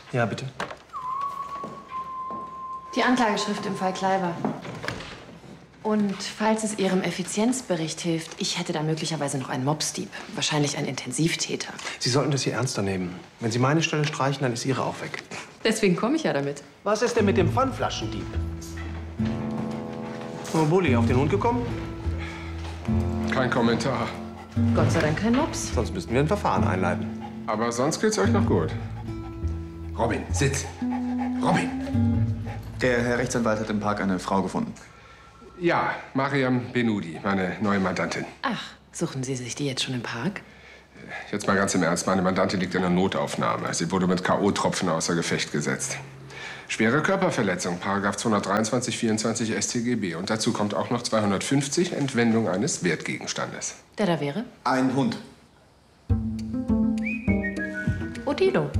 Ja, bitte. Die Anklageschrift im Fall Kleiber. Und falls es Ihrem Effizienzbericht hilft, ich hätte da möglicherweise noch einen Mobsdieb. Wahrscheinlich ein Intensivtäter. Sie sollten das hier ernster nehmen. Wenn Sie meine Stelle streichen, dann ist Ihre auch weg. Deswegen komme ich ja damit. Was ist denn mit dem Pfandflaschendieb? Oh, Bulli, auf den Hund gekommen? Kein Kommentar. Gott sei Dank kein Mops. Sonst müssten wir ein Verfahren einleiten. Aber sonst geht's euch noch gut. Robin, sitz. Robin. Der Herr Rechtsanwalt hat im Park eine Frau gefunden. Ja, Mariam Benudi, meine neue Mandantin. Ach, suchen Sie sich die jetzt schon im Park? Jetzt mal ganz im Ernst, meine Mandantin liegt in der Notaufnahme. Sie wurde mit K.O.-Tropfen außer Gefecht gesetzt. Schwere Körperverletzung, § 223 24 StGB. Und dazu kommt auch noch 250 Entwendung eines Wertgegenstandes. Der da wäre? Ein Hund. Odilo.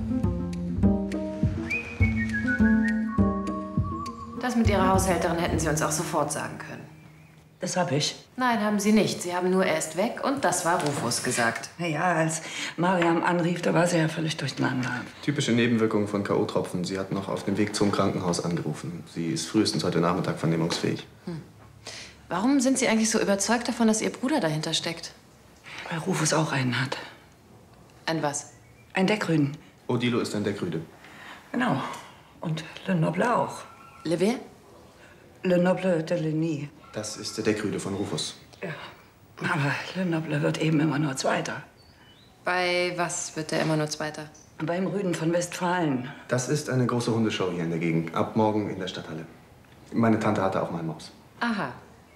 Das mit Ihrer Haushälterin hätten Sie uns auch sofort sagen können. Das habe ich. Nein, haben Sie nicht. Sie haben nur er ist weg und das war Rufus gesagt. Naja, als Mariam anrief, da war sie ja völlig durcheinander. Typische Nebenwirkungen von K.O.-Tropfen. Sie hat noch auf dem Weg zum Krankenhaus angerufen. Sie ist frühestens heute Nachmittag vernehmungsfähig. Warum sind Sie eigentlich so überzeugt davon, dass Ihr Bruder dahinter steckt? Weil Rufus auch einen hat. Ein was? Ein Deckrüden. Odilo ist ein Deckrüde. Genau. Und Le Noble auch. Le wer? Le Noble de Ligny. Das ist der Deckrüde von Rufus. Ja. Aber Le Noble wird eben immer nur Zweiter. Bei was wird er immer nur Zweiter? Beim Rüden von Westfalen. Das ist eine große Hundeshow hier in der Gegend. Ab morgen in der Stadthalle. Meine Tante hatte auch mal einen Mops. Aha.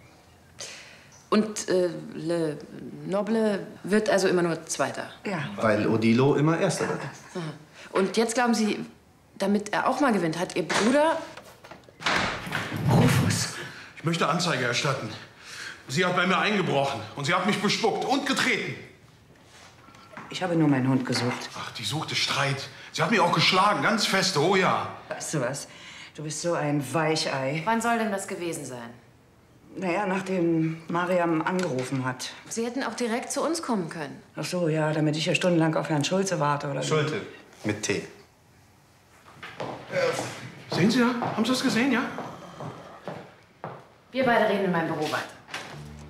Und Le Noble wird also immer nur Zweiter? Ja. Weil Odilo immer Erster wird. Aha. Und jetzt glauben Sie, damit er auch mal gewinnt, hat Ihr Bruder... Rufus. Ich möchte Anzeige erstatten. Sie hat bei mir eingebrochen und sie hat mich bespuckt und getreten. Ich habe nur meinen Hund gesucht. Ach, die suchte Streit. Sie hat mich auch geschlagen, ganz fest, oh ja. Weißt du was? Du bist so ein Weichei. Wann soll denn das gewesen sein? Naja, nachdem Mariam angerufen hat. Sie hätten auch direkt zu uns kommen können. Ach so, ja, damit ich ja stundenlang auf Herrn Schulze warte, oder? Schulte. Mit T. Sehen Sie da? Haben Sie das gesehen, ja? Wir beide reden in meinem Büro weiter.